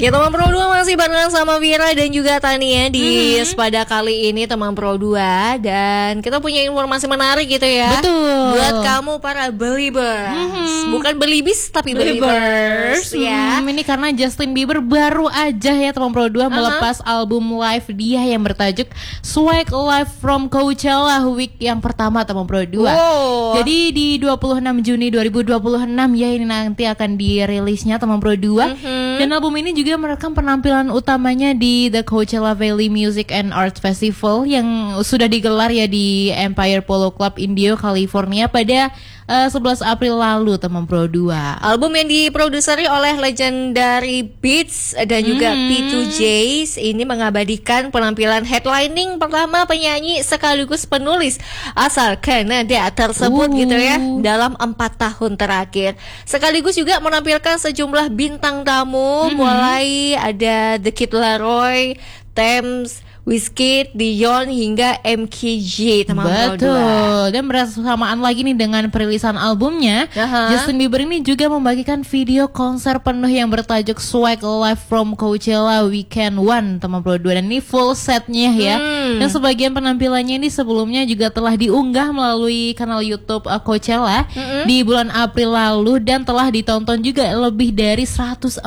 Ya teman Pro 2 masih barengan sama Vira dan juga Tania di Sepada kali ini teman Pro 2. Dan kita punya informasi menarik gitu ya. Betul. Buat kamu para Beliebers. Bukan Beliebis tapi Beliebers ya. Ini karena Justin Bieber baru aja ya teman Pro 2 melepas album live dia yang bertajuk Swag Live from Coachella Week yang pertama teman Pro 2. Jadi di 26 Juni 2026 ya ini nanti akan dirilisnya teman Pro 2. Dan album ini juga merekam penampilan utamanya di The Coachella Valley Music and Arts Festival yang sudah digelar ya di Empire Polo Club Indio, California pada 11 April lalu teman Pro 2. Album yang diproduseri oleh Legendary Beats dan juga P2Js ini mengabadikan penampilan headlining pertama penyanyi sekaligus penulis asal Kanada tersebut gitu ya dalam 4 tahun terakhir. Sekaligus juga menampilkan sejumlah bintang tamu mulai ada The Kid Laroi, Tems, Wizkid, Dion hingga MKG teman Pro 2. Betul. Dan bersamaan lagi nih dengan perilisan albumnya, Justin Bieber ini juga membagikan video konser penuh yang bertajuk Swag Live from Coachella Weekend 1 teman Pro 2. Dan ini full setnya ya. Dan sebagian penampilannya ini sebelumnya juga telah diunggah melalui kanal YouTube Coachella di bulan April lalu dan telah ditonton juga lebih dari 147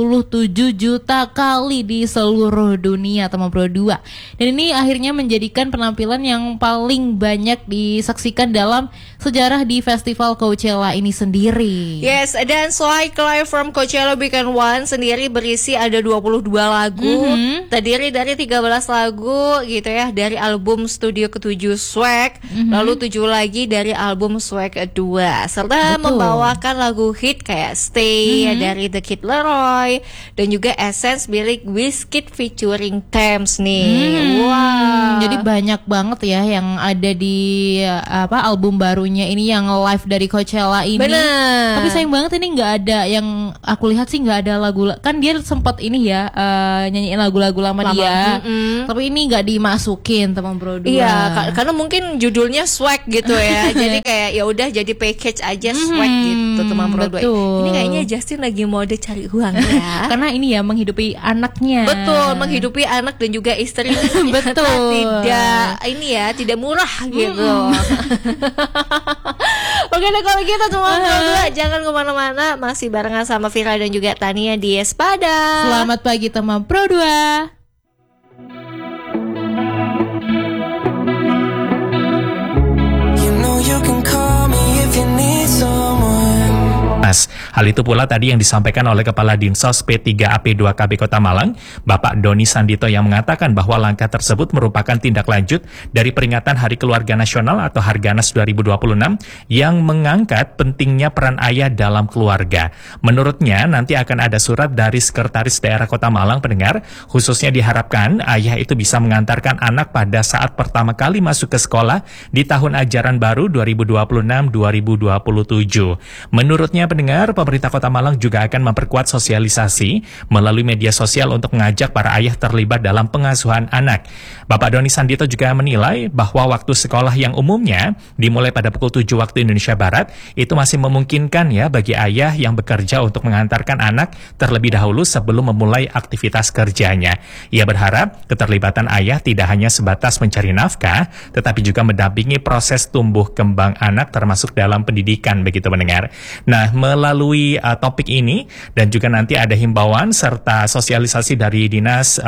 juta kali di seluruh dunia teman Pro 2. Dan ini akhirnya menjadikan penampilan yang paling banyak disaksikan dalam sejarah di festival Coachella ini sendiri. Yes, dan Swag Live from Coachella Weekend 1 sendiri berisi ada 22 lagu, terdiri dari 13 lagu gitu ya dari album studio ke-7 Swag, lalu 7 lagi dari album Swag 2, serta membawakan lagu hit kayak Stay dari The Kid Laroi dan juga Essence milik Wizkid featuring Tems nih. Wow. Jadi banyak banget ya yang ada di album barunya ini yang live dari Coachella ini. Bener. Tapi sayang banget ini nggak ada yang aku lihat sih, nggak ada lagu, kan dia sempat ini ya nyanyiin lagu-lagu lama dia. Tapi ini nggak dimasukin teman Pro 2. Iya, karena mungkin judulnya Swag gitu ya. Jadi kayak ya udah jadi package aja Swag gitu teman Pro 2. Ini kayaknya Justin lagi mode cari uang ya. Karena ini ya menghidupi anaknya. Betul, menghidupi anak dan juga istri. Betul. Tidak murah gitu. Oke deh kalau gitu teman Pro 2 jangan kemana-mana, masih barengan sama Vira dan juga Tania di Espada. Selamat pagi teman Pro 2. Hal itu pula tadi yang disampaikan oleh Kepala Dinsos P3AP2KB Kota Malang, Bapak Doni Sandito, yang mengatakan bahwa langkah tersebut merupakan tindak lanjut dari peringatan Hari Keluarga Nasional atau Harganas 2026 yang mengangkat pentingnya peran ayah dalam keluarga. Menurutnya nanti akan ada surat dari Sekretaris Daerah Kota Malang pendengar, khususnya diharapkan ayah itu bisa mengantarkan anak pada saat pertama kali masuk ke sekolah di tahun ajaran baru 2026-2027. Menurutnya pendengar, pemerintah Kota Malang juga akan memperkuat sosialisasi melalui media sosial untuk mengajak para ayah terlibat dalam pengasuhan anak. Bapak Doni Sandito juga menilai bahwa waktu sekolah yang umumnya dimulai pada pukul 7 waktu Indonesia Barat itu masih memungkinkan ya bagi ayah yang bekerja untuk mengantarkan anak terlebih dahulu sebelum memulai aktivitas kerjanya. Ia berharap keterlibatan ayah tidak hanya sebatas mencari nafkah, tetapi juga mendampingi proses tumbuh kembang anak termasuk dalam pendidikan, begitu mendengar. Nah, melalui topik ini dan juga nanti ada himbauan serta sosialisasi dari Dinas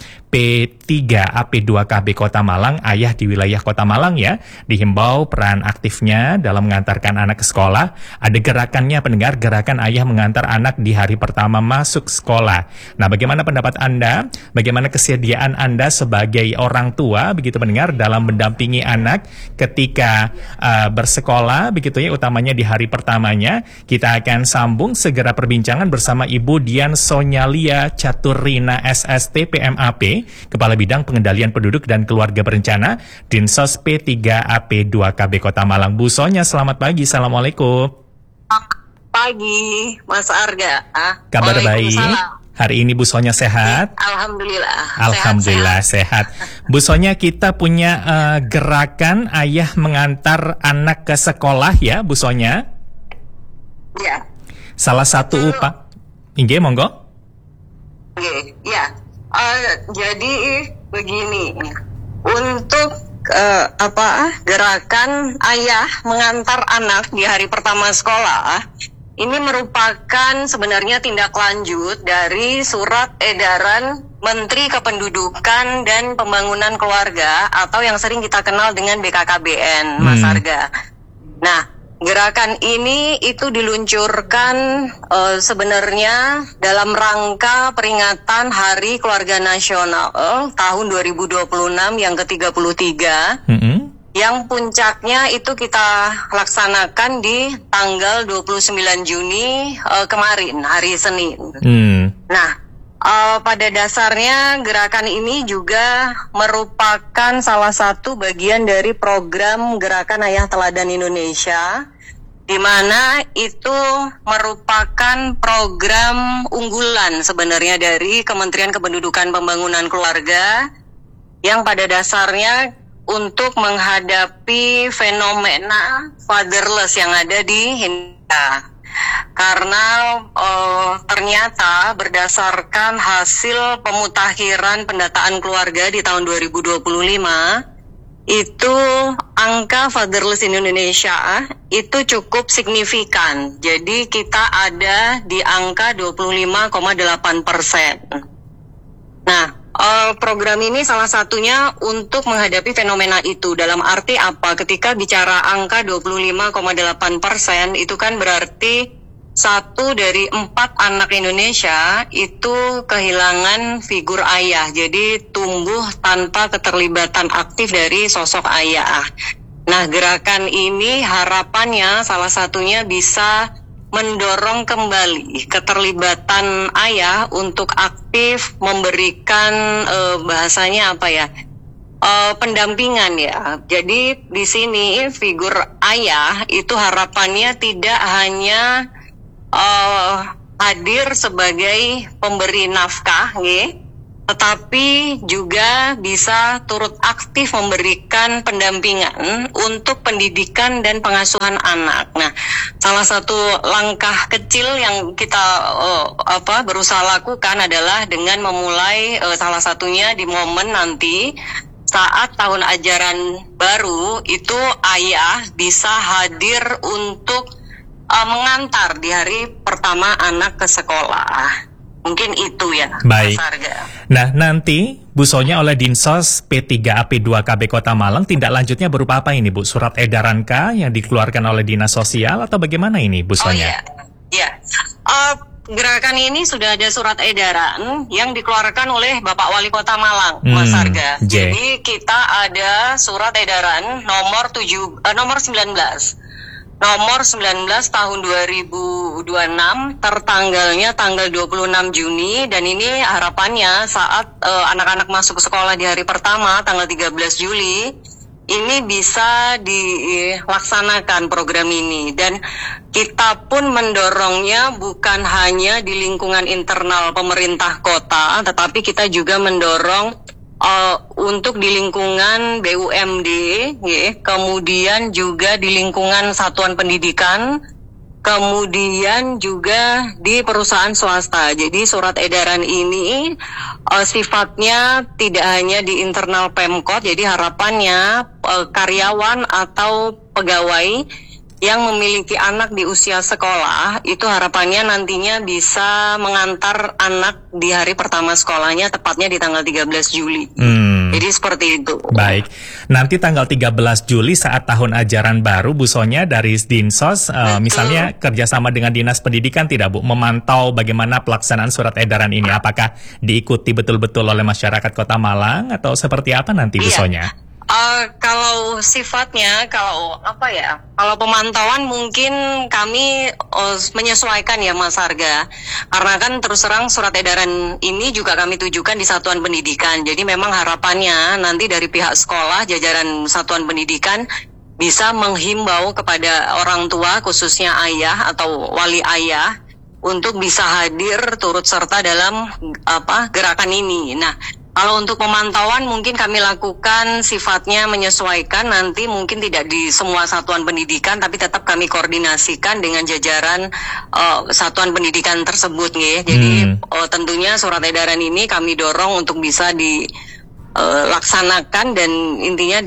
P3AP2KB Kota Malang, ayah di wilayah Kota Malang ya, dihimbau peran aktifnya dalam mengantarkan anak ke sekolah. Ada gerakannya pendengar, gerakan ayah mengantar anak di hari pertama masuk sekolah. Nah, bagaimana pendapat Anda? Bagaimana kesediaan Anda sebagai orang tua, begitu pendengar, dalam mendampingi anak ketika bersekolah, begitu ya, utamanya di hari pertamanya? Kita akan sambung segera perbincangan bersama Ibu Dian Sonyalia Caturina SST PMAP, Kepala Bidang Pengendalian Penduduk dan Keluarga Berencana, Dinsos P3AP2KB Kota Malang. Bu Sonya, selamat pagi. Assalamualaikum. Pagi, Mas Arga. Kabar baik. Hari ini Bu Sonya sehat? Alhamdulillah. Alhamdulillah sehat. Bu Sonya, kita punya gerakan ayah mengantar anak ke sekolah ya, Bu Sonya? Ya. Salah satu upah. Inge, monggo. Jadi begini, untuk gerakan ayah mengantar anak di hari pertama sekolah ini merupakan sebenarnya tindak lanjut dari surat edaran Menteri Kependudukan dan Pembangunan Keluarga atau yang sering kita kenal dengan BKKBN, Mas Arga. Nah, gerakan ini itu diluncurkan sebenarnya dalam rangka peringatan Hari Keluarga Nasional tahun 2026 yang ke-33. Yang puncaknya itu kita laksanakan di tanggal 29 Juni kemarin, hari Senin. Nah, pada dasarnya gerakan ini juga merupakan salah satu bagian dari program Gerakan Ayah Teladan Indonesia, di mana itu merupakan program unggulan sebenarnya dari Kementerian Kependudukan Pembangunan Keluarga yang pada dasarnya untuk menghadapi fenomena fatherless yang ada di Indonesia. Karena ternyata berdasarkan hasil pemutakhiran pendataan keluarga di tahun 2025, itu angka fatherless di Indonesia itu cukup signifikan. Jadi kita ada di angka 25,8%. Nah, program ini salah satunya untuk menghadapi fenomena itu. Dalam arti apa? Ketika bicara angka 25,8% itu kan berarti 1 dari 4 anak Indonesia itu kehilangan figur ayah. Jadi tumbuh tanpa keterlibatan aktif dari sosok ayah. Nah, gerakan ini harapannya salah satunya bisa mendorong kembali keterlibatan ayah untuk aktif memberikan bahasanya apa ya, pendampingan ya. Jadi di sini figur ayah itu harapannya tidak hanya hadir sebagai pemberi nafkah, tetapi juga bisa turut aktif memberikan pendampingan untuk pendidikan dan pengasuhan anak. Nah, salah satu langkah kecil yang kita berusaha lakukan adalah dengan memulai salah satunya di momen nanti saat tahun ajaran baru itu ayah bisa hadir untuk mengantar di hari pertama anak ke sekolah. Mungkin itu ya. Baik. Mas Arga. Nah, nanti Bu Sonya oleh Dinsos P3AP2KB Kota Malang tindak lanjutnya berupa apa ini, Bu? Surat edaran kah yang dikeluarkan oleh Dinas Sosial atau bagaimana ini, Bu Sonya? Iya. Gerakan ini sudah ada surat edaran yang dikeluarkan oleh Bapak Wali Kota Malang, Mas Arga. Jadi kita ada surat edaran nomor 19 tahun 2026 tertanggalnya tanggal 26 Juni dan ini harapannya saat anak-anak masuk ke sekolah di hari pertama tanggal 13 Juli ini bisa dilaksanakan program ini dan kita pun mendorongnya bukan hanya di lingkungan internal pemerintah kota tetapi kita juga mendorong untuk di lingkungan BUMD, kemudian juga di lingkungan satuan pendidikan, kemudian juga di perusahaan swasta. Jadi surat edaran ini sifatnya tidak hanya di internal Pemkot, jadi harapannya karyawan atau pegawai yang memiliki anak di usia sekolah itu harapannya nantinya bisa mengantar anak di hari pertama sekolahnya tepatnya di tanggal 13 Juli. Jadi seperti itu. Baik. Nanti tanggal 13 Juli saat tahun ajaran baru Bu Sonya dari Dinsos misalnya kerjasama dengan Dinas Pendidikan tidak Bu memantau bagaimana pelaksanaan surat edaran ini, apakah diikuti betul-betul oleh masyarakat Kota Malang atau seperti apa nanti Bu Sonya? Kalau sifatnya, kalau pemantauan mungkin kami menyesuaikan ya Mas Arga, karena kan terus terang surat edaran ini juga kami tujukan di satuan pendidikan, jadi memang harapannya nanti dari pihak sekolah, jajaran satuan pendidikan bisa menghimbau kepada orang tua khususnya ayah atau wali ayah untuk bisa hadir turut serta dalam gerakan ini. Nah, Kalau untuk pemantauan mungkin kami lakukan sifatnya menyesuaikan, nanti mungkin tidak di semua satuan pendidikan, tapi tetap kami koordinasikan dengan jajaran satuan pendidikan tersebut, ya. Jadi tentunya surat edaran ini kami dorong untuk bisa dilaksanakan dan intinya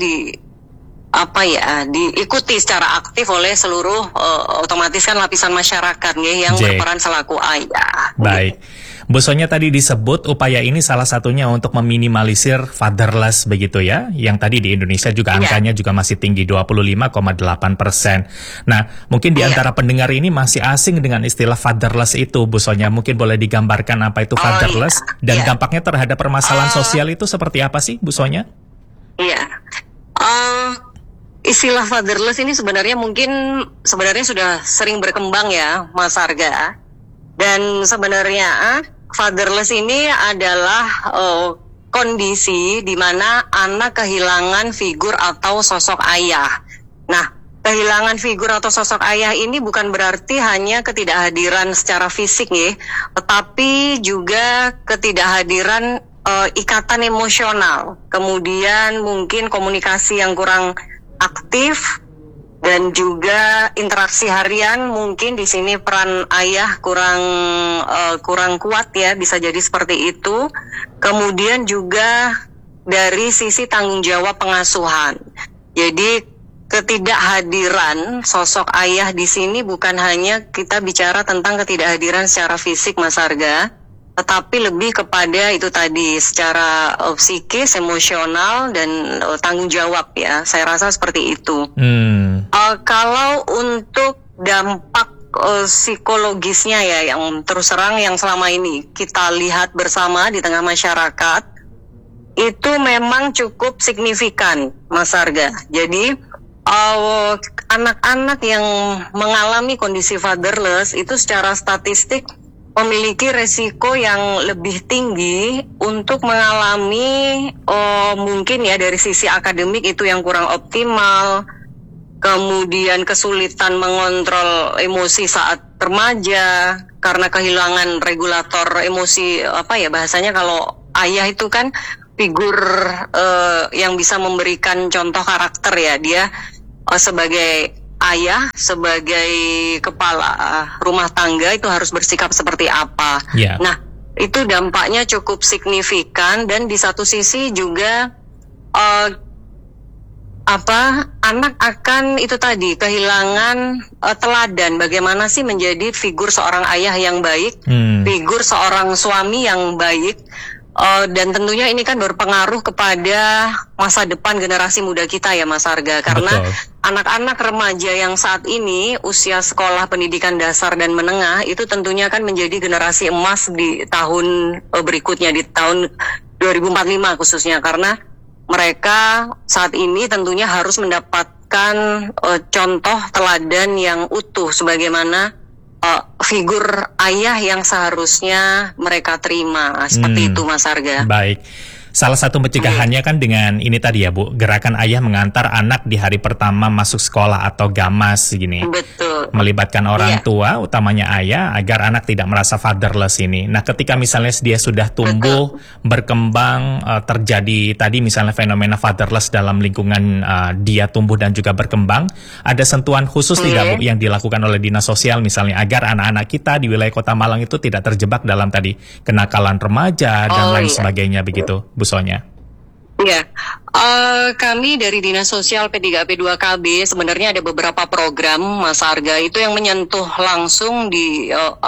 diikuti secara aktif oleh seluruh otomatis kan lapisan masyarakat, ya, yang berperan selaku ayah. Baik. Bu Sonia, tadi disebut upaya ini salah satunya untuk meminimalisir fatherless begitu ya, yang tadi di Indonesia juga angkanya juga masih tinggi 25,8%. Nah, mungkin di antara pendengar ini masih asing dengan istilah fatherless itu, Bu Sonia. Mungkin boleh digambarkan apa itu fatherless dan dampaknya terhadap permasalahan sosial itu seperti apa sih, Bu Sonia? Iya. Istilah fatherless ini sebenarnya sudah sering berkembang ya, Mas Arga. Dan sebenarnya fatherless ini adalah kondisi di mana anak kehilangan figur atau sosok ayah. Nah, kehilangan figur atau sosok ayah ini bukan berarti hanya ketidakhadiran secara fisik, ya, tetapi juga ketidakhadiran ikatan emosional. Kemudian mungkin komunikasi yang kurang aktif. Dan juga interaksi harian, mungkin di sini peran ayah kurang kuat, ya, bisa jadi seperti itu. Kemudian juga dari sisi tanggung jawab pengasuhan. Jadi ketidakhadiran sosok ayah di sini bukan hanya kita bicara tentang ketidakhadiran secara fisik, Mas Arga, tetapi lebih kepada itu tadi secara psikis, emosional, dan tanggung jawab, ya. Saya rasa seperti itu. Kalau untuk dampak psikologisnya, ya, yang terus terang yang selama ini kita lihat bersama di tengah masyarakat, itu memang cukup signifikan, Mas Arga. Jadi anak-anak yang mengalami kondisi fatherless itu secara statistik memiliki resiko yang lebih tinggi untuk mengalami mungkin ya dari sisi akademik itu yang kurang optimal, kemudian kesulitan mengontrol emosi saat remaja karena kehilangan regulator emosi, bahasanya kalau ayah itu kan figur yang bisa memberikan contoh karakter, ya, dia sebagai ayah, sebagai kepala rumah tangga itu harus bersikap seperti apa. Nah, itu dampaknya cukup signifikan. Dan di satu sisi juga anak akan itu tadi kehilangan teladan bagaimana sih menjadi figur seorang ayah yang baik, figur seorang suami yang baik. Dan tentunya ini kan berpengaruh kepada masa depan generasi muda kita, ya, Mas Arga. Karena anak-anak remaja yang saat ini usia sekolah pendidikan dasar dan menengah itu tentunya kan menjadi generasi emas di tahun berikutnya, di tahun 2045 khususnya. Karena mereka saat ini tentunya harus mendapatkan contoh teladan yang utuh sebagaimana figur ayah yang seharusnya mereka terima. Seperti itu, Mas Arga. Baik. Salah satu pencegahannya kan dengan ini tadi ya, Bu, gerakan ayah mengantar anak di hari pertama masuk sekolah atau gamas gini. Betul. Melibatkan orang tua, utamanya ayah, agar anak tidak merasa fatherless ini. Nah, ketika misalnya dia sudah tumbuh, berkembang, terjadi tadi misalnya fenomena fatherless dalam lingkungan dia tumbuh dan juga berkembang, ada sentuhan khusus tidak, Bu, yang dilakukan oleh Dinas Sosial misalnya agar anak-anak kita di wilayah Kota Malang itu tidak terjebak dalam tadi kenakalan remaja dan lain sebagainya begitu, Bu Sonia? Ya, kami dari Dinas Sosial P3AP2KB sebenarnya ada beberapa program, Mas Arga, itu yang menyentuh langsung di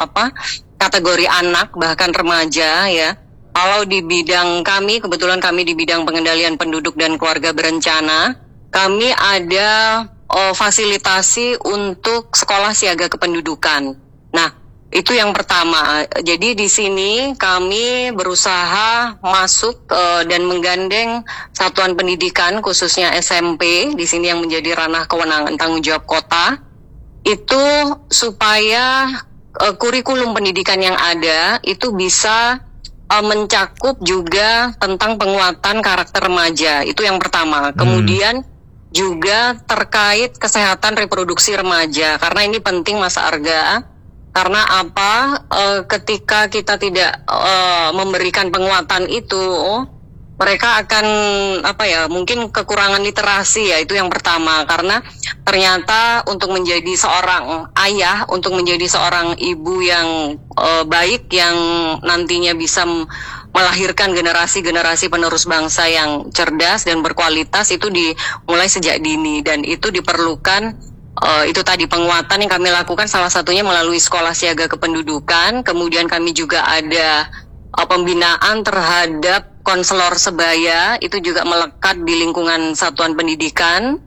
kategori anak bahkan remaja, ya. Kalau di bidang kami, kebetulan kami di bidang pengendalian penduduk dan keluarga berencana, kami ada fasilitasi untuk sekolah siaga kependudukan. Nah, itu yang pertama. Jadi di sini kami berusaha masuk dan menggandeng satuan pendidikan khususnya SMP di sini yang menjadi ranah kewenangan tanggung jawab kota itu supaya kurikulum pendidikan yang ada itu bisa mencakup juga tentang penguatan karakter remaja. Itu yang pertama. Kemudian juga terkait kesehatan reproduksi remaja karena ini penting, Mas Arga. Karena ketika kita tidak memberikan penguatan itu, mereka akan mungkin kekurangan literasi ya, itu yang pertama, karena ternyata untuk menjadi seorang ayah, untuk menjadi seorang ibu yang baik, yang nantinya bisa melahirkan generasi-generasi penerus bangsa yang cerdas dan berkualitas, itu dimulai sejak dini, dan itu diperlukan itu tadi penguatan yang kami lakukan, salah satunya melalui sekolah siaga kependudukan. Kemudian kami juga ada pembinaan terhadap konselor sebaya, itu juga melekat di lingkungan satuan pendidikan.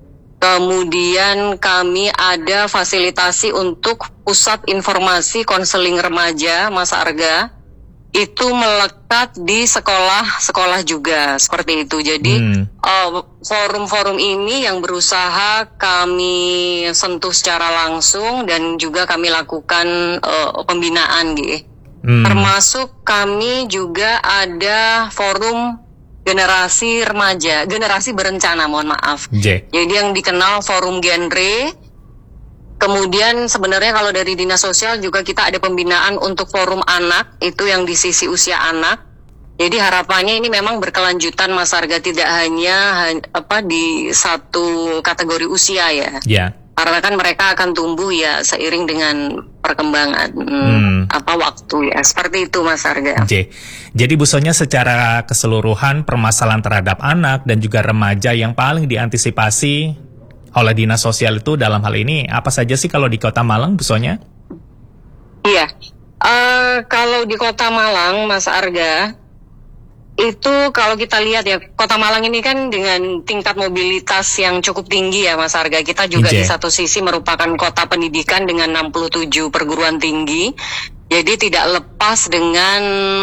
Kemudian kami ada fasilitasi untuk pusat informasi konseling remaja, Mas Arga, itu melekat di sekolah-sekolah juga, seperti itu. Jadi forum-forum ini yang berusaha kami sentuh secara langsung, dan juga kami lakukan pembinaan gitu. Termasuk kami juga ada forum generasi remaja, generasi berencana, mohon maaf. Jadi yang dikenal forum genre. Kemudian sebenarnya kalau dari Dinas Sosial juga kita ada pembinaan untuk forum anak, itu yang di sisi usia anak. Jadi harapannya ini memang berkelanjutan, Mas Arga, tidak hanya di satu kategori usia ya. Karena kan mereka akan tumbuh ya seiring dengan perkembangan waktu ya. Seperti itu, Mas Arga. Jadi Bu Sonia, secara keseluruhan permasalahan terhadap anak dan juga remaja yang paling diantisipasi oleh Dinas Sosial itu dalam hal ini apa saja sih kalau di Kota Malang, Bu Sonia? Iya, kalau di Kota Malang, Mas Arga, itu kalau kita lihat ya, Kota Malang ini kan dengan tingkat mobilitas yang cukup tinggi ya, Mas Arga. Kita juga di satu sisi merupakan kota pendidikan dengan 67 perguruan tinggi. Jadi tidak lepas dengan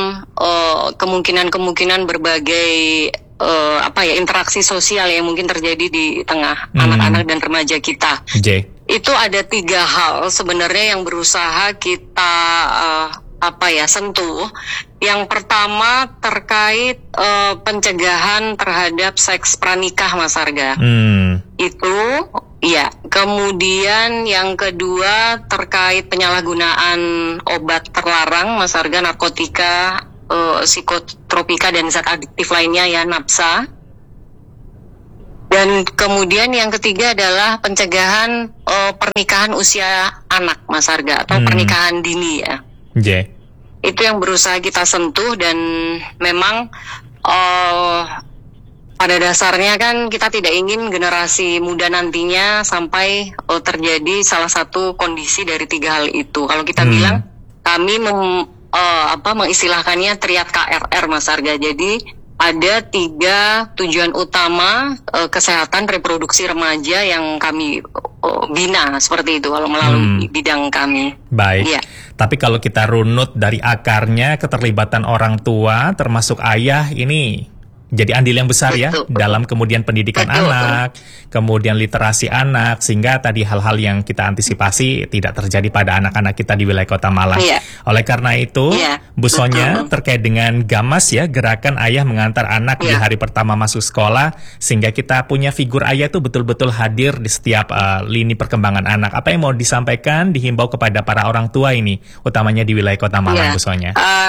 kemungkinan-kemungkinan berbagai interaksi sosial yang mungkin terjadi di tengah anak-anak dan remaja kita. Itu ada 3 hal sebenarnya yang berusaha kita sentuh. Yang pertama terkait pencegahan terhadap seks pranikah, Mas Arga. Itu ya. Kemudian yang kedua terkait penyalahgunaan obat terlarang, Mas Arga, narkotika, psikotropika dan zat adiktif lainnya ya, NAPSA. Dan kemudian yang ketiga adalah pencegahan pernikahan usia anak, Mas Arga, atau pernikahan dini ya. Itu yang berusaha kita sentuh, dan memang pada dasarnya kan kita tidak ingin generasi muda nantinya sampai terjadi salah satu kondisi dari 3 hal itu. Kalau kita bilang, kami mengistilahkannya triad KRR, Mas Arga. Jadi ada 3 tujuan utama kesehatan reproduksi remaja yang kami bina, seperti itu kalau melalui bidang kami. Baik. Ya. Tapi kalau kita runut dari akarnya, keterlibatan orang tua termasuk ayah ini jadi andil yang besar ya dalam kemudian pendidikan anak, kemudian literasi anak, sehingga tadi hal-hal yang kita antisipasi tidak terjadi pada anak-anak kita di wilayah Kota Malang. Oleh karena itu, Bu Sonia, terkait dengan GAMAS ya, Gerakan Ayah Mengantar Anak di hari pertama masuk sekolah, sehingga kita punya figur ayah itu betul-betul hadir di setiap lini perkembangan anak. Apa yang mau disampaikan, dihimbau kepada para orang tua ini, utamanya di wilayah Kota Malang, Bu Sonia?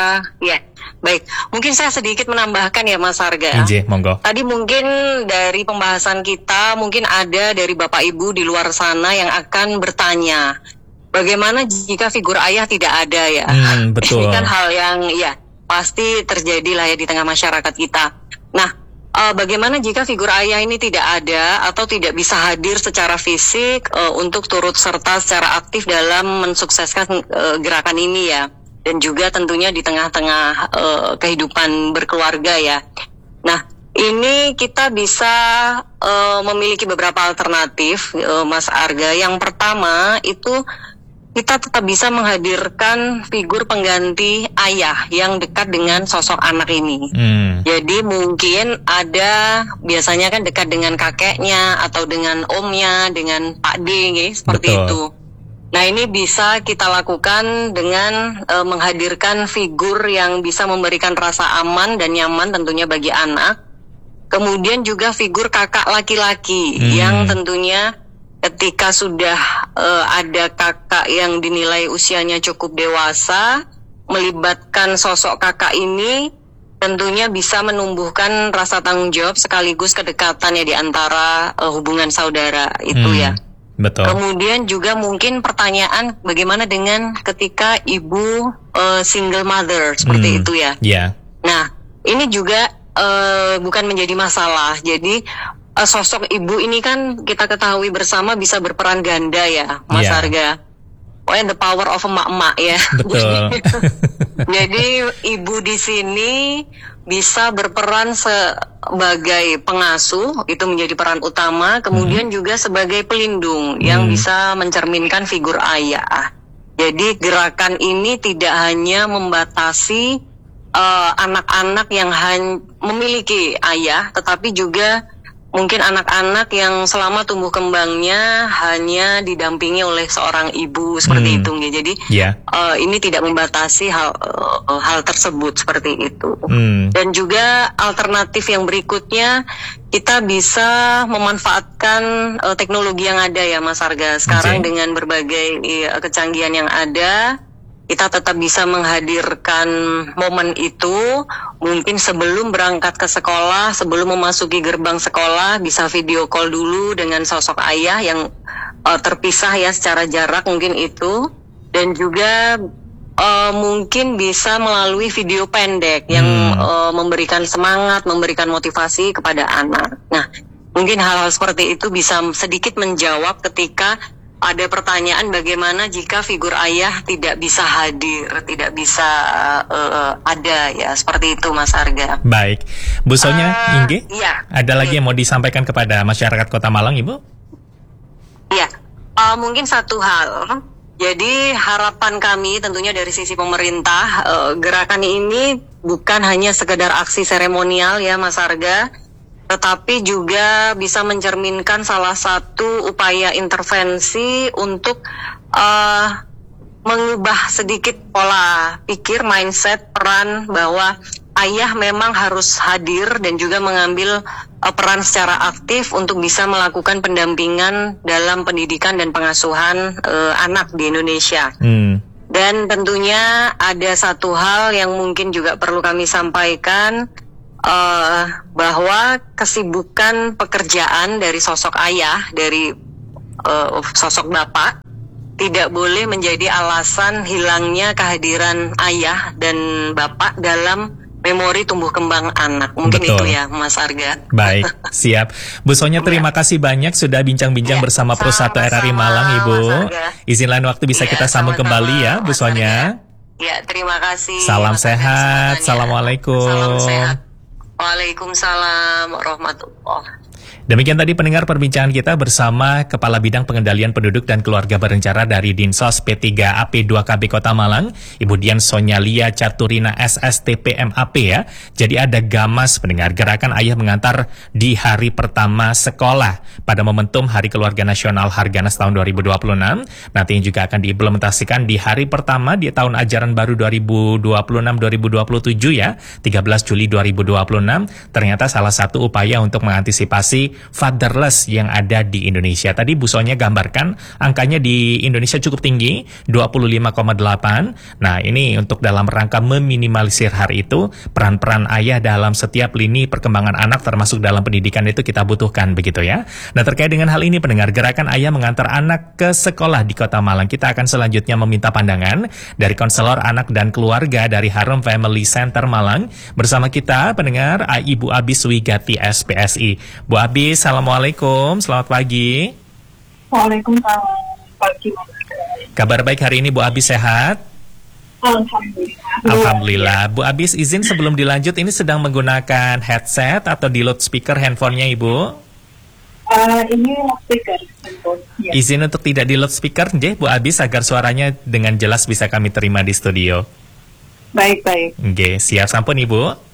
Baik, mungkin saya sedikit menambahkan ya, Mas Arga. Monggo. Tadi mungkin dari pembahasan kita, mungkin ada dari Bapak Ibu di luar sana yang akan bertanya, bagaimana jika figur ayah tidak ada ya? Betul. Ini kan hal yang ya pasti terjadi lah ya di tengah masyarakat kita. Nah, bagaimana jika figur ayah ini tidak ada atau tidak bisa hadir secara fisik untuk turut serta secara aktif dalam mensukseskan gerakan ini ya? Dan juga tentunya di tengah-tengah kehidupan berkeluarga ya. Nah, ini kita bisa memiliki beberapa alternatif, Mas Arga. Yang pertama itu kita tetap bisa menghadirkan figur pengganti ayah yang dekat dengan sosok anak ini. Jadi mungkin ada, biasanya kan dekat dengan kakeknya atau dengan omnya, dengan Pak D, seperti itu. Nah, ini bisa kita lakukan dengan menghadirkan figur yang bisa memberikan rasa aman dan nyaman tentunya bagi anak. Kemudian juga figur kakak laki-laki yang tentunya ketika sudah ada kakak yang dinilai usianya cukup dewasa, melibatkan sosok kakak ini tentunya bisa menumbuhkan rasa tanggung jawab sekaligus kedekatan ya di antara hubungan saudara itu ya. Betul. Kemudian juga mungkin pertanyaan bagaimana dengan ketika ibu single mother seperti itu ya. Yeah. Nah, ini juga bukan menjadi masalah. Jadi sosok ibu ini kan kita ketahui bersama bisa berperan ganda ya, Mas Arga. The power of emak-emak ya. Betul. Jadi ibu di sini bisa berperan sebagai pengasuh, itu menjadi peran utama, kemudian juga sebagai pelindung yang bisa mencerminkan figur ayah. Jadi gerakan ini tidak hanya membatasi anak-anak yang memiliki ayah, tetapi juga mungkin anak-anak yang selama tumbuh kembangnya hanya didampingi oleh seorang ibu seperti itu. Jadi ini tidak membatasi hal tersebut seperti itu. Dan juga alternatif yang berikutnya, kita bisa memanfaatkan teknologi yang ada ya Mas Arga. Sekarang dengan berbagai kecanggihan yang ada, kita tetap bisa menghadirkan momen itu. Mungkin sebelum berangkat ke sekolah, sebelum memasuki gerbang sekolah, bisa video call dulu dengan sosok ayah yang terpisah ya secara jarak mungkin itu. Dan juga mungkin bisa melalui video pendek yang memberikan semangat, memberikan motivasi kepada anak. Nah, mungkin hal-hal seperti itu bisa sedikit menjawab ketika ada pertanyaan bagaimana jika figur ayah tidak bisa hadir, tidak bisa ada ya, seperti itu Mas Arga. Baik, Bu Sonya, Ingge, ada lagi yang mau disampaikan kepada masyarakat Kota Malang, Ibu? Iya, mungkin satu hal. Jadi harapan kami tentunya dari sisi pemerintah, gerakan ini bukan hanya sekedar aksi seremonial ya Mas Arga, tetapi juga bisa mencerminkan salah satu upaya intervensi untuk mengubah sedikit pola pikir, mindset, peran bahwa ayah memang harus hadir dan juga mengambil peran secara aktif untuk bisa melakukan pendampingan dalam pendidikan dan pengasuhan anak di Indonesia. Dan tentunya ada satu hal yang mungkin juga perlu kami sampaikan, bahwa kesibukan pekerjaan dari sosok ayah, dari sosok bapak, tidak boleh menjadi alasan hilangnya kehadiran ayah dan bapak dalam memori tumbuh kembang anak. Mungkin itu ya Mas Arga. Baik, siap. Bu Sonya, terima kasih banyak sudah bincang-bincang bersama Pro 1 RRI Malang, Ibu. Izin lain waktu bisa kita sambung kembali ya, Bu Sonya. Ya, terima kasih. Salam sehat. Assalamualaikum. Salam sehat. Waalaikumsalam warahmatullahi. Demikian tadi pendengar perbincangan kita bersama Kepala Bidang Pengendalian Penduduk dan Keluarga Berencana dari Dinsos P3AP2KB Kota Malang, Ibu Dian Sonya Lia Caturina SSTP MAP ya. Jadi ada gamas pendengar gerakan ayah mengantar di hari pertama sekolah pada momentum Hari Keluarga Nasional Harganas tahun 2026. Nantinya juga akan diimplementasikan di hari pertama di tahun ajaran baru 2026-2027 ya, 13 Juli 2026. Ternyata salah satu upaya untuk mengantisipasi fatherless yang ada di Indonesia. Tadi Bu Sonya gambarkan angkanya di Indonesia cukup tinggi, 25,8. Nah, ini untuk dalam rangka meminimalisir hari itu, peran-peran ayah dalam setiap lini perkembangan anak termasuk dalam pendidikan itu kita butuhkan begitu ya. Nah, terkait dengan hal ini pendengar gerakan ayah mengantar anak ke sekolah di Kota Malang, kita akan selanjutnya meminta pandangan dari konselor anak dan keluarga dari Harum Family Center Malang. Bersama kita pendengar Ibu Abis Wigati SPSI. Bu Abis, Assalamualaikum, selamat pagi. Waalaikumsalam, pagi. Kabar baik hari ini Bu Abis, sehat? Alhamdulillah. Alhamdulillah. Bu Abis, izin sebelum dilanjut, ini sedang menggunakan headset atau di loudspeaker handphonenya Ibu? Ini loudspeaker handphone. Ya. Izin untuk tidak di loudspeaker, Bu Abis, agar suaranya dengan jelas bisa kami terima di studio. Baik. Oke, siap sampun Ibu?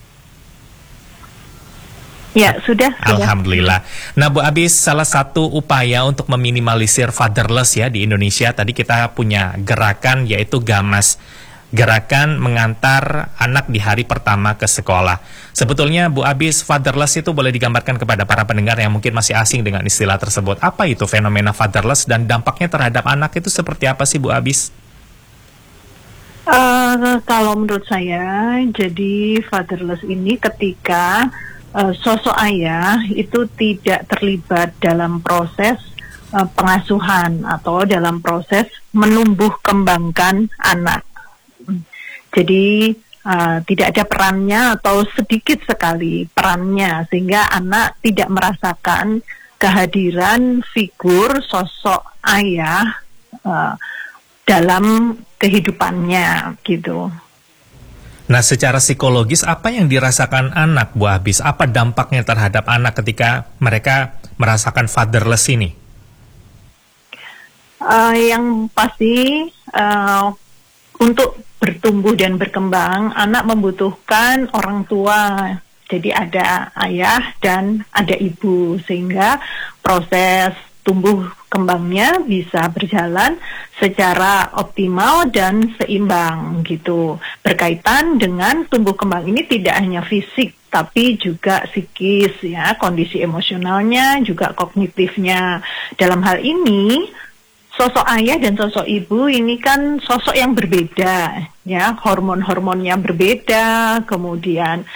Ya, sudah. Alhamdulillah. Nah, Bu Abis, salah satu upaya untuk meminimalisir fatherless ya di Indonesia, tadi kita punya gerakan yaitu Gamas. Gerakan mengantar anak di hari pertama ke sekolah. Sebetulnya Bu Abis, fatherless itu boleh digambarkan kepada para pendengar yang mungkin masih asing dengan istilah tersebut. Apa itu fenomena fatherless dan dampaknya terhadap anak itu seperti apa sih Bu Abis? Kalau menurut saya, jadi fatherless ini ketika sosok ayah itu tidak terlibat dalam proses pengasuhan atau dalam proses menumbuh kembangkan anak. Jadi tidak ada perannya atau sedikit sekali perannya, sehingga anak tidak merasakan kehadiran figur sosok ayah dalam kehidupannya gitu. Nah, secara psikologis apa yang dirasakan anak, Bu Abis? Apa dampaknya terhadap anak ketika mereka merasakan fatherless ini? Yang pasti untuk bertumbuh dan berkembang, anak membutuhkan orang tua. Jadi ada ayah dan ada ibu, sehingga proses tumbuh kembangnya bisa berjalan secara optimal dan seimbang gitu. Berkaitan dengan tumbuh kembang ini tidak hanya fisik tapi juga psikis ya, kondisi emosionalnya juga kognitifnya. Dalam hal ini sosok ayah dan sosok ibu ini kan sosok yang berbeda ya, hormon-hormonnya berbeda, kemudian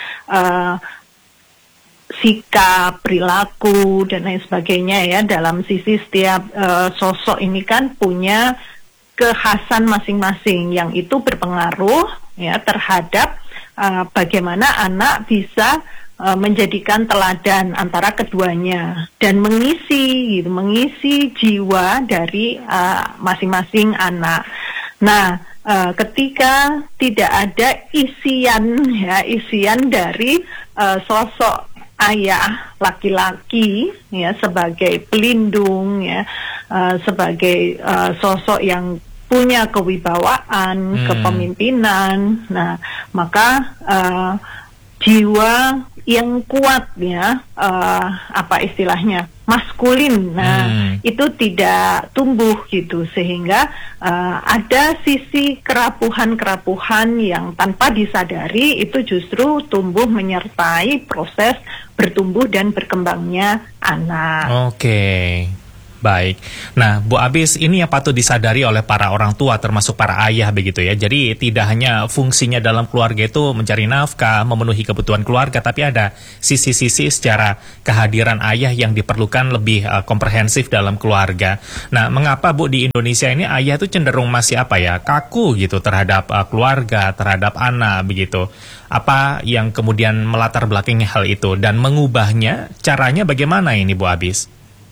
sikap, perilaku, dan lain sebagainya ya. Dalam sisi setiap sosok ini kan punya kekhasan masing-masing yang itu berpengaruh ya terhadap bagaimana anak bisa menjadikan teladan antara keduanya dan mengisi jiwa dari masing-masing anak. Nah, ketika tidak ada isian dari sosok ayah laki-laki ya sebagai pelindung ya, sebagai sosok yang punya kewibawaan, kepemimpinan. Nah, maka jiwa yang kuat ya, apa istilahnya, maskulin. Nah, itu tidak tumbuh gitu, sehingga ada sisi kerapuhan-kerapuhan yang tanpa disadari itu justru tumbuh menyertai proses bertumbuh dan berkembangnya anak. Oke. Baik. Nah, Bu Abis, ini yang patut disadari oleh para orang tua, termasuk para ayah begitu ya. Jadi tidak hanya fungsinya dalam keluarga itu mencari nafkah, memenuhi kebutuhan keluarga, tapi ada sisi-sisi secara kehadiran ayah yang diperlukan lebih komprehensif dalam keluarga. Nah, mengapa Bu di Indonesia ini ayah itu cenderung masih kaku gitu terhadap keluarga, terhadap anak begitu. Apa yang kemudian melatar belakangi hal itu dan mengubahnya, caranya bagaimana ini Bu Abis?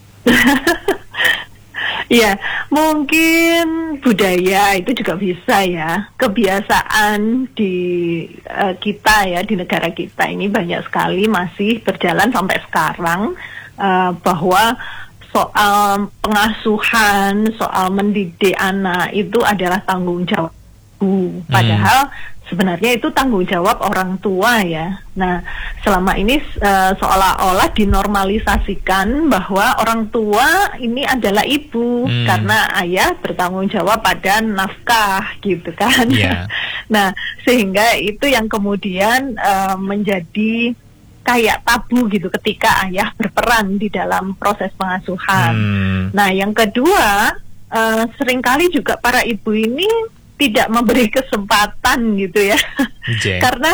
Ya, mungkin budaya itu juga bisa ya. Kebiasaan di kita ya, di negara kita ini banyak sekali masih berjalan sampai sekarang, bahwa soal pengasuhan, soal mendidik anak itu adalah tanggung jawab ibu. Padahal sebenarnya itu tanggung jawab orang tua ya. Nah, selama ini seolah-olah dinormalisasikan bahwa orang tua ini adalah ibu karena ayah bertanggung jawab pada nafkah gitu kan. Yeah. Nah, sehingga itu yang kemudian menjadi kayak tabu gitu ketika ayah berperan di dalam proses pengasuhan. Nah, yang kedua, seringkali juga para ibu ini tidak memberi kesempatan gitu ya. Karena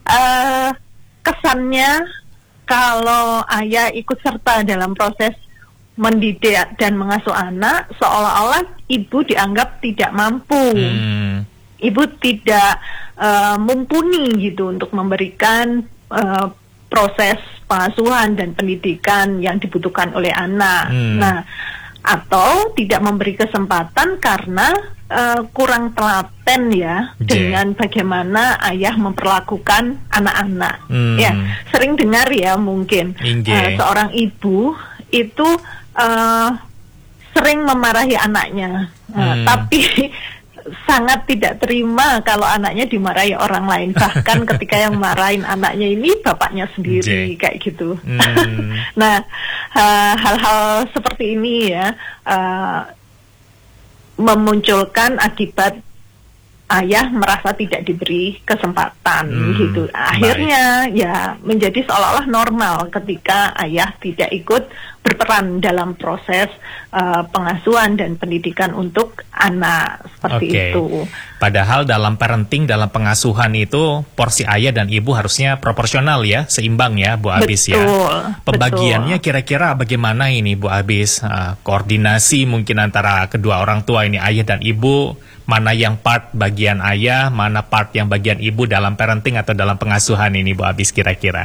kesannya kalau ayah ikut serta dalam proses mendidik dan mengasuh anak, seolah-olah ibu dianggap tidak mampu. Ibu tidak mumpuni gitu untuk memberikan proses pengasuhan dan pendidikan yang dibutuhkan oleh anak. Nah, atau tidak memberi kesempatan karena kurang telaten ya dengan bagaimana ayah memperlakukan anak-anak. Ya, sering dengar ya mungkin seorang ibu itu sering memarahi anaknya, tapi sangat tidak terima kalau anaknya dimarahi orang lain. Bahkan ketika yang marahin anaknya ini bapaknya sendiri kayak gitu. Nah, hal-hal seperti ini ya memunculkan akibat ayah merasa tidak diberi kesempatan gitu. Akhirnya ya menjadi seolah-olah normal ketika ayah tidak ikut berperan dalam proses pengasuhan dan pendidikan untuk anak seperti itu. Padahal dalam parenting, dalam pengasuhan itu porsi ayah dan ibu harusnya proporsional ya, seimbang ya Bu Abis ya. Pembagiannya kira-kira bagaimana ini Bu Abis? Koordinasi mungkin antara kedua orang tua ini, ayah dan ibu, mana yang part bagian ayah, mana part yang bagian ibu dalam parenting atau dalam pengasuhan ini Bu Abis kira-kira?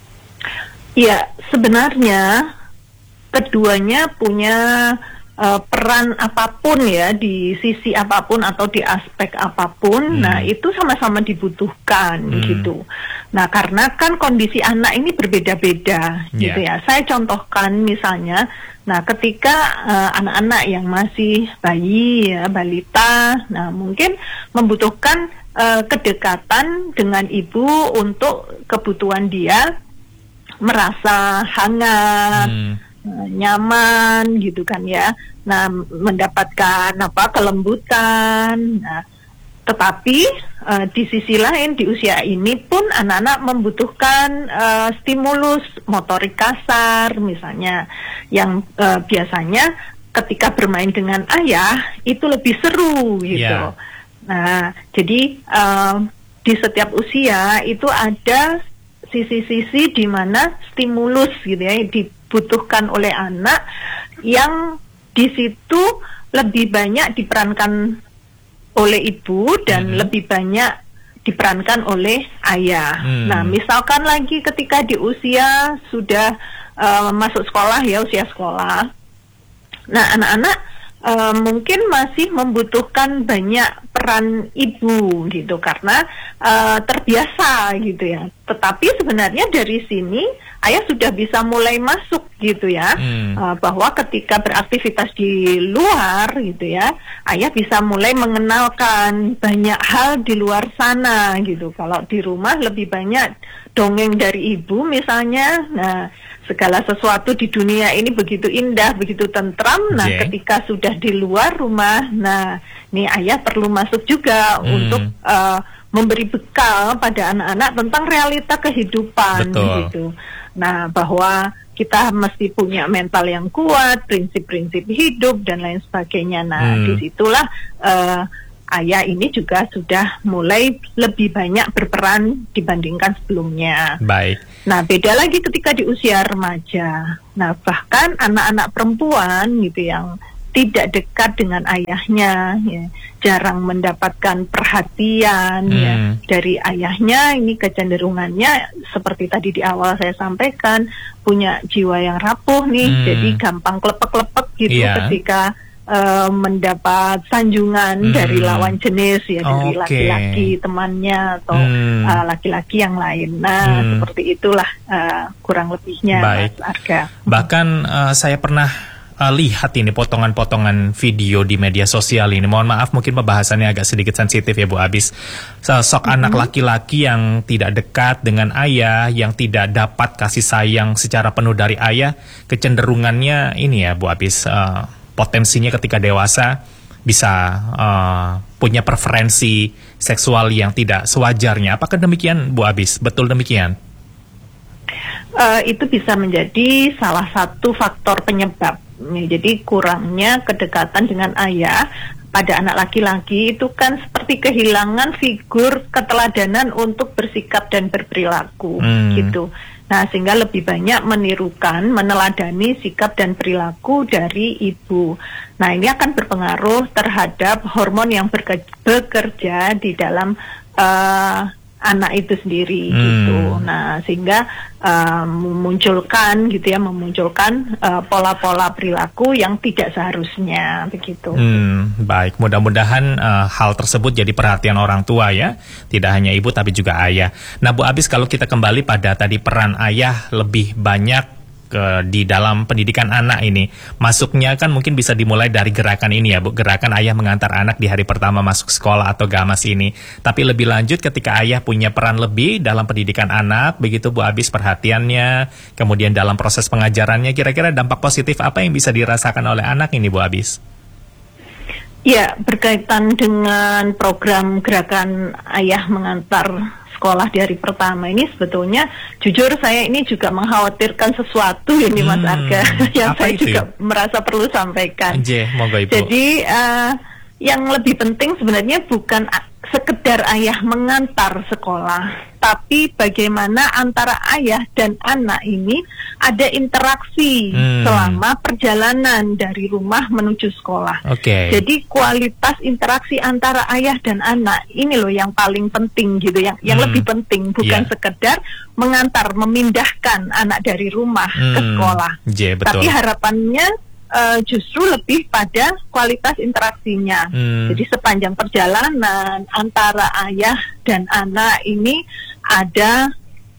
Ya, sebenarnya keduanya punya peran apapun ya, di sisi apapun atau di aspek apapun. Nah itu sama-sama dibutuhkan gitu. Nah karena kan kondisi anak ini berbeda-beda gitu ya. Saya contohkan misalnya, nah ketika anak-anak yang masih bayi ya, balita, nah mungkin membutuhkan kedekatan dengan ibu untuk kebutuhan dia merasa hangat, nyaman gitu kan ya. Nah, mendapatkan kelembutan. Nah, tetapi di sisi lain di usia ini pun anak-anak membutuhkan stimulus motorik kasar misalnya, yang biasanya ketika bermain dengan ayah itu lebih seru gitu. Nah, jadi di setiap usia itu ada sisi-sisi di mana stimulus gitu ya dibutuhkan oleh anak, yang di situ lebih banyak diperankan oleh ibu dan lebih banyak diperankan oleh ayah. Nah, misalkan lagi ketika di usia sudah masuk sekolah ya, usia sekolah. Nah, anak-anak mungkin masih membutuhkan banyak peran ibu gitu karena terbiasa gitu ya. Tetapi sebenarnya dari sini ayah sudah bisa mulai masuk gitu ya, bahwa ketika beraktivitas di luar gitu ya, ayah bisa mulai mengenalkan banyak hal di luar sana gitu. Kalau di rumah lebih banyak dongeng dari ibu misalnya, nah segala sesuatu di dunia ini begitu indah, begitu tentram. Nah, ketika sudah di luar rumah, nah, nih ayah perlu masuk juga untuk memberi bekal pada anak-anak tentang realita kehidupan gitu. Nah, bahwa kita mesti punya mental yang kuat, prinsip-prinsip hidup dan lain sebagainya. Nah, disitulah ayah ini juga sudah mulai lebih banyak berperan dibandingkan sebelumnya. Baik. Nah, beda lagi ketika di usia remaja. Nah, bahkan anak-anak perempuan gitu yang tidak dekat dengan ayahnya, ya, jarang mendapatkan perhatian ya dari ayahnya. Ini kecenderungannya seperti tadi di awal saya sampaikan, punya jiwa yang rapuh nih, jadi gampang klepek-klepek gitu ketika mendapat sanjungan dari lawan jenis ya, dari laki-laki temannya atau laki-laki yang lain. Nah, seperti itulah kurang lebihnya, Mas Arga. Bahkan saya pernah lihat ini potongan-potongan video di media sosial ini. Mohon maaf mungkin pembahasannya agak sedikit sensitif ya Bu Abis. Sosok anak laki-laki yang tidak dekat dengan ayah, yang tidak dapat kasih sayang secara penuh dari ayah, kecenderungannya ini ya Bu Abis, potensinya ketika dewasa bisa punya preferensi seksual yang tidak sewajarnya. Apakah demikian Bu Abis? Betul demikian? Itu bisa menjadi salah satu faktor penyebab. Jadi kurangnya kedekatan dengan ayah pada anak laki-laki itu kan seperti kehilangan figur keteladanan untuk bersikap dan berperilaku gitu. Nah, sehingga lebih banyak menirukan, meneladani sikap dan perilaku dari ibu. Nah, ini akan berpengaruh terhadap hormon yang bekerja di dalam anak itu sendiri gitu. Nah, sehingga memunculkan pola-pola perilaku yang tidak seharusnya begitu. Baik, mudah-mudahan hal tersebut jadi perhatian orang tua ya, tidak hanya ibu tapi juga ayah. Nah, Bu Abis, kalau kita kembali pada tadi peran ayah lebih banyak di dalam pendidikan anak ini, masuknya kan mungkin bisa dimulai dari gerakan ini ya Bu, gerakan ayah mengantar anak di hari pertama masuk sekolah atau gamas ini. Tapi lebih lanjut ketika ayah punya peran lebih dalam pendidikan anak, begitu Bu Abis, perhatiannya, kemudian dalam proses pengajarannya, kira-kira dampak positif apa yang bisa dirasakan oleh anak ini Bu Abis? Ya, berkaitan dengan program gerakan ayah mengantar sekolah di hari pertama ini, sebetulnya jujur saya ini juga mengkhawatirkan sesuatu ini Mas Arga yang saya juga merasa perlu sampaikan. Monggo Ibu. Jadi yang lebih penting sebenarnya bukan sekedar ayah mengantar sekolah, tapi bagaimana antara ayah dan anak ini ada interaksi selama perjalanan dari rumah menuju sekolah. Jadi kualitas interaksi antara ayah dan anak ini loh yang paling penting gitu, yang lebih penting, bukan sekedar mengantar, memindahkan anak dari rumah ke sekolah. Tapi harapannya justru lebih pada kualitas interaksinya. Jadi sepanjang perjalanan antara ayah dan anak ini ada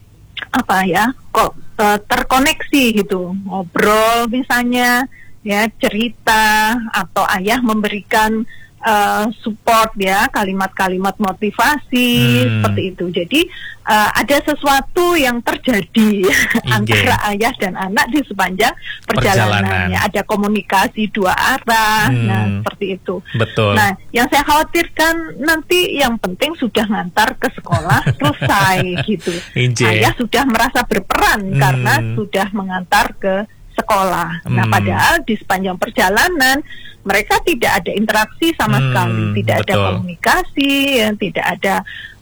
terkoneksi gitu, ngobrol misalnya, ya, cerita, atau ayah memberikan support, ya, kalimat-kalimat motivasi seperti itu. Jadi ada sesuatu yang terjadi antara ayah dan anak di sepanjang perjalanannya. Ada komunikasi dua arah, nah seperti itu. Betul. Nah, yang saya khawatirkan nanti yang penting sudah ngantar ke sekolah selesai gitu. Ayah sudah merasa berperan karena sudah mengantar ke sekolah. Nah, padahal di sepanjang perjalanan mereka tidak ada interaksi sama sekali, tidak ada komunikasi, ya, tidak ada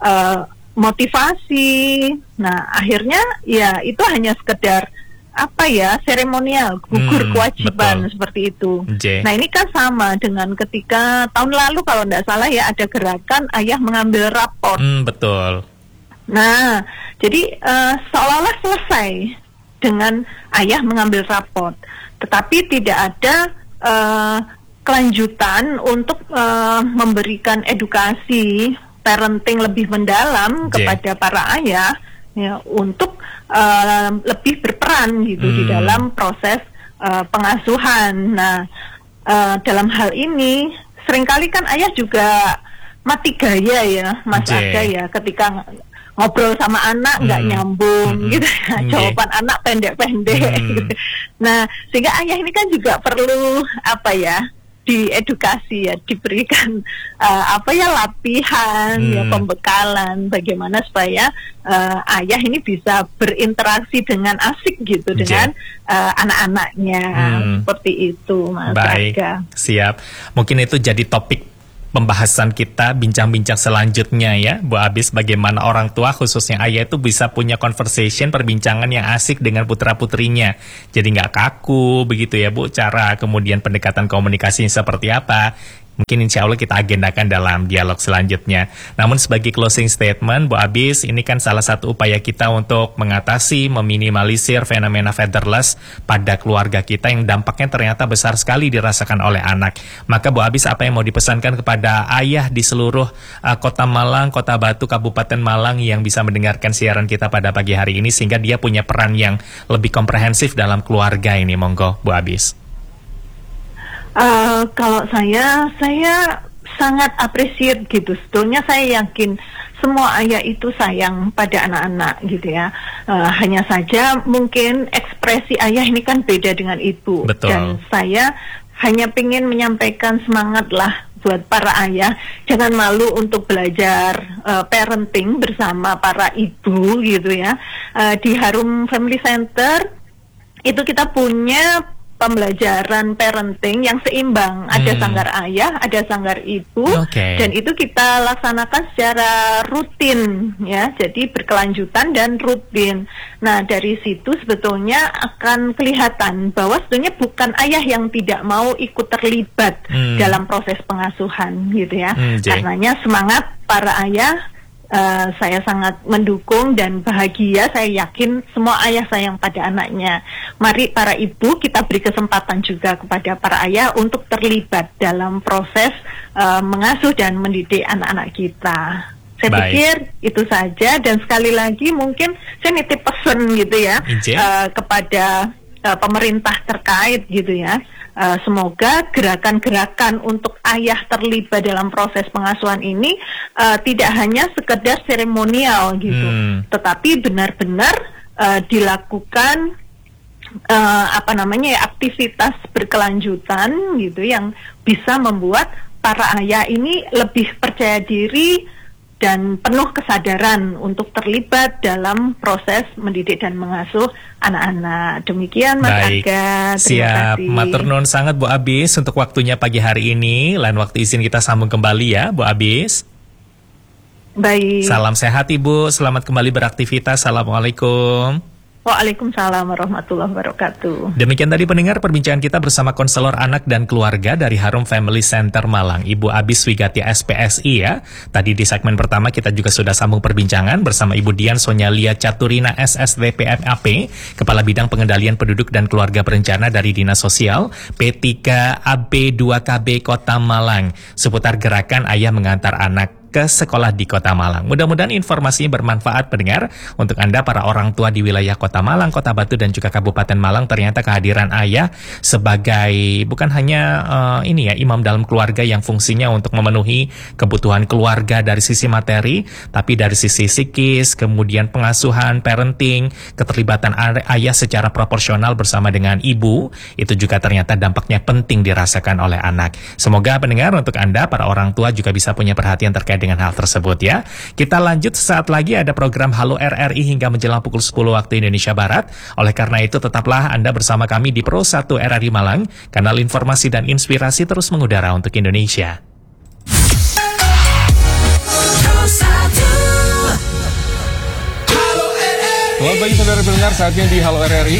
motivasi. Nah, akhirnya ya itu hanya sekedar seremonial, gugur kewajiban seperti itu. Nah, ini kan sama dengan ketika tahun lalu kalau tidak salah ya, ada gerakan ayah mengambil raport. Betul. Nah, jadi seolah-olah selesai dengan ayah mengambil raport, tetapi tidak ada kelanjutan untuk memberikan edukasi parenting lebih mendalam kepada para ayah, ya, untuk lebih berperan gitu di dalam proses pengasuhan. Nah, dalam hal ini seringkali kan ayah juga mati gaya ya, Mas Aga, ya, ketika ngobrol sama anak nggak nyambung gitu ya, jawaban anak pendek-pendek gitu. Nah, sehingga ayah ini kan juga perlu diedukasi, ya, diberikan latihan, ya, pembekalan bagaimana supaya ayah ini bisa berinteraksi dengan asik gitu dengan anak-anaknya, seperti itu, Mas Aga. Siap. Mungkin itu jadi topik pembahasan kita, bincang-bincang selanjutnya, ya, Bu Abis, bagaimana orang tua khususnya ayah itu bisa punya conversation, perbincangan yang asik dengan putra-putrinya. Jadi nggak kaku begitu ya, Bu, cara kemudian pendekatan komunikasinya seperti apa. Mungkin insya Allah kita agendakan dalam dialog selanjutnya. Namun sebagai closing statement, Bu Abis, ini kan salah satu upaya kita untuk mengatasi, meminimalisir fenomena fatherless pada keluarga kita yang dampaknya ternyata besar sekali dirasakan oleh anak. Maka Bu Abis, apa yang mau dipesankan kepada ayah di seluruh Kota Malang, Kota Batu, Kabupaten Malang yang bisa mendengarkan siaran kita pada pagi hari ini sehingga dia punya peran yang lebih komprehensif dalam keluarga ini? Monggo, Bu Abis. Kalau saya sangat appreciate gitu. Sebetulnya saya yakin semua ayah itu sayang pada anak-anak gitu ya. Hanya saja mungkin ekspresi ayah ini kan beda dengan ibu. Betul. Dan saya hanya ingin menyampaikan semangat lah buat para ayah. Jangan malu untuk belajar parenting bersama para ibu gitu ya. Di Harum Family Center itu kita punya pembelajaran parenting yang seimbang. Ada sanggar ayah, ada sanggar ibu, dan itu kita laksanakan secara rutin, ya. Jadi berkelanjutan dan rutin. Nah, dari situ sebetulnya akan kelihatan bahwa sebetulnya bukan ayah yang tidak mau ikut terlibat dalam proses pengasuhan, gitu ya. Karenanya semangat para ayah. Saya sangat mendukung dan bahagia. Saya yakin semua ayah sayang pada anaknya. Mari para ibu kita beri kesempatan juga kepada para ayah untuk terlibat dalam proses mengasuh dan mendidik anak-anak kita. Saya pikir itu saja, dan sekali lagi mungkin saya nitip pesan gitu ya kepada pemerintah terkait gitu ya. Semoga gerakan-gerakan untuk ayah terlibat dalam proses pengasuhan ini tidak hanya sekedar seremonial gitu, tetapi benar-benar dilakukan aktivitas berkelanjutan gitu yang bisa membuat para ayah ini lebih percaya diri dan penuh kesadaran untuk terlibat dalam proses mendidik dan mengasuh anak-anak. Demikian Mas Aga, terima siap. kasih. Matur nuwun sangat Bu Abis untuk waktunya pagi hari ini. Lain waktu izin kita sambung kembali ya Bu Abis. Baik. Salam sehat Ibu, selamat kembali beraktivitas. Assalamualaikum. Waalaikumsalam warahmatullahi wabarakatuh. Demikian tadi pendengar perbincangan kita bersama konselor anak dan keluarga dari Harum Family Center Malang, Ibu Abis Wigati SPSI ya. Tadi di segmen pertama kita juga sudah sambung perbincangan bersama Ibu Dian Sonyalia Caturina SSDPMAP, Kepala Bidang Pengendalian Penduduk dan Keluarga Berencana dari Dinas Sosial P3AB2KB Kota Malang, seputar gerakan ayah mengantar anak ke sekolah di Kota Malang. Mudah-mudahan informasinya bermanfaat pendengar untuk Anda para orang tua di wilayah Kota Malang, Kota Batu dan juga Kabupaten Malang. Ternyata kehadiran ayah sebagai bukan hanya imam dalam keluarga yang fungsinya untuk memenuhi kebutuhan keluarga dari sisi materi, tapi dari sisi psikis, kemudian pengasuhan, parenting, keterlibatan ayah secara proporsional bersama dengan ibu, itu juga ternyata dampaknya penting dirasakan oleh anak. Semoga pendengar untuk Anda para orang tua juga bisa punya perhatian terkait dengan hal tersebut ya. Kita lanjut sesaat lagi, ada program Halo RRI hingga menjelang pukul 10 waktu Indonesia Barat. Oleh karena itu tetaplah Anda bersama kami di Pro 1 RRI Malang, kanal informasi dan inspirasi terus mengudara untuk Indonesia. Selamat pagi saudara pendengar, saatnya di Halo RRI